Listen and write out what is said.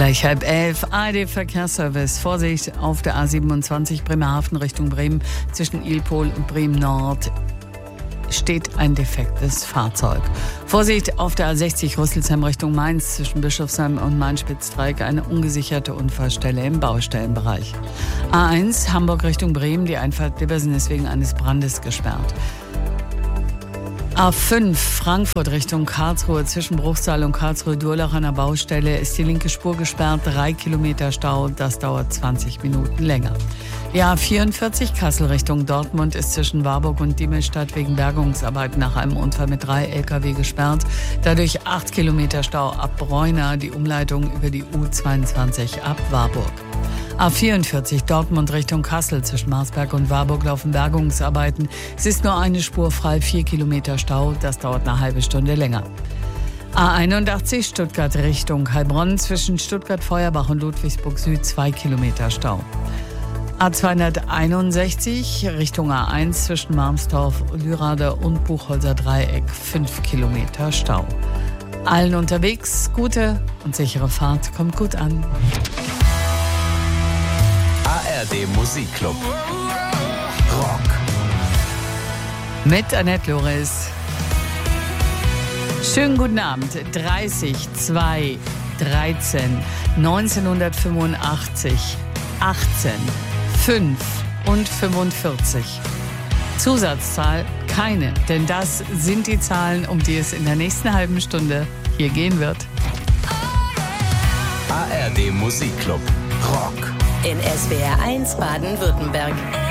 Gleich 10:30, ARD Verkehrsservice. Vorsicht auf der A27 Bremerhaven Richtung Bremen. Zwischen Ilpol und Bremen Nord steht ein defektes Fahrzeug. Vorsicht auf der A60 Rüsselsheim Richtung Mainz. Zwischen Bischofsheim und Main-Spitzdreieck eine ungesicherte Unfallstelle im Baustellenbereich. A1 Hamburg Richtung Bremen. Die Einfahrt Dibbersen ist wegen eines Brandes gesperrt. A5 Frankfurt Richtung Karlsruhe. Zwischen Bruchsal und Karlsruhe-Durlach an der Baustelle ist die linke Spur gesperrt. 3 Kilometer Stau, das dauert 20 Minuten länger. Die A44 Kassel Richtung Dortmund ist zwischen Warburg und Diemelstadt wegen Bergungsarbeiten nach einem Unfall mit 3 Lkw gesperrt. Dadurch 8 Kilometer Stau ab Bräuna, die Umleitung über die U22 ab Warburg. A44 Dortmund Richtung Kassel. Zwischen Marsberg und Warburg laufen Bergungsarbeiten. Es ist nur eine Spur frei, 4 Kilometer Stau. Das dauert eine halbe Stunde länger. A81 Stuttgart Richtung Heilbronn. Zwischen Stuttgart-Feuerbach und Ludwigsburg Süd 2 Kilometer Stau. A261 Richtung A1 zwischen Marmstorf, Lürade und Buchholzer Dreieck 5 Kilometer Stau. Allen unterwegs gute und sichere Fahrt, kommt gut an. ARD Musikclub Rock mit Annette Loris. Schönen guten Abend. 30, 2, 13, 1985, 18, 5 und 45. Zusatzzahl keine, denn das sind die Zahlen, um die es in der nächsten halben Stunde hier gehen wird. ARD Musikclub Rock in SWR 1 Baden-Württemberg.